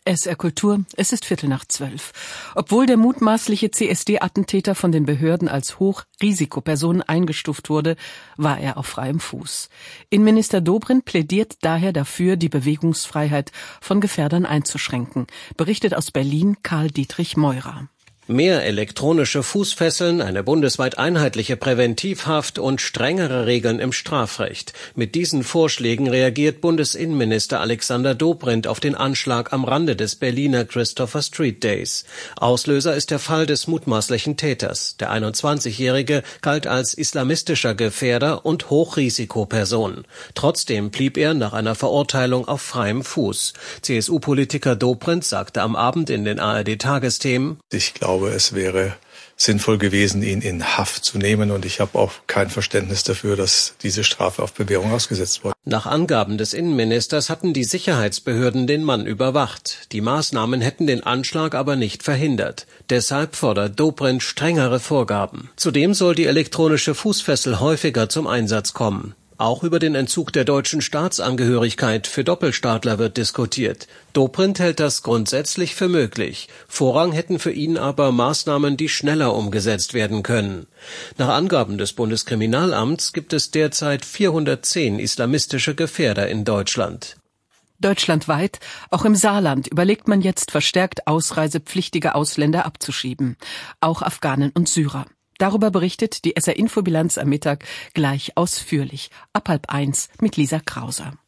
SR Kultur, es ist 11:45. Obwohl der mutmaßliche CSD-Attentäter von den Behörden als Hochrisikoperson eingestuft wurde, war er auf freiem Fuß. Innenminister Dobrindt plädiert daher dafür, die Bewegungsfreiheit von Gefährdern einzuschränken, berichtet aus Berlin Karl-Dietrich Meurer. Mehr elektronische Fußfesseln, eine bundesweit einheitliche Präventivhaft und strengere Regeln im Strafrecht. Mit diesen Vorschlägen reagiert Bundesinnenminister Alexander Dobrindt auf den Anschlag am Rande des Berliner Christopher Street Days. Auslöser ist der Fall des mutmaßlichen Täters. Der 21-Jährige galt als islamistischer Gefährder und Hochrisikoperson. Trotzdem blieb er nach einer Verurteilung auf freiem Fuß. CSU-Politiker Dobrindt sagte am Abend in den ARD-Tagesthemen: Ich glaube, es wäre sinnvoll gewesen, ihn in Haft zu nehmen, und ich habe auch kein Verständnis dafür, dass diese Strafe auf Bewährung ausgesetzt wurde. Nach Angaben des Innenministers hatten die Sicherheitsbehörden den Mann überwacht. Die Maßnahmen hätten den Anschlag aber nicht verhindert. Deshalb fordert Dobrindt strengere Vorgaben. Zudem soll die elektronische Fußfessel häufiger zum Einsatz kommen. Auch über den Entzug der deutschen Staatsangehörigkeit für Doppelstaatler wird diskutiert. Dobrindt hält das grundsätzlich für möglich. Vorrang hätten für ihn aber Maßnahmen, die schneller umgesetzt werden können. Nach Angaben des Bundeskriminalamts gibt es derzeit 410 islamistische Gefährder in Deutschland. Deutschlandweit, auch im Saarland, überlegt man jetzt verstärkt, ausreisepflichtige Ausländer abzuschieben. Auch Afghanen und Syrer. Darüber berichtet die SR-Infobilanz am Mittag gleich ausführlich. Ab 12:30 mit Lisa Krauser.